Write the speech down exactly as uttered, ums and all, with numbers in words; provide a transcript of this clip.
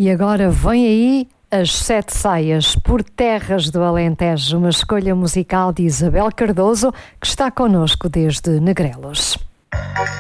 E agora vem aí As Sete Saias por Terras do Alentejo, uma escolha musical de Isabel Cardoso, que está connosco desde Negrelos.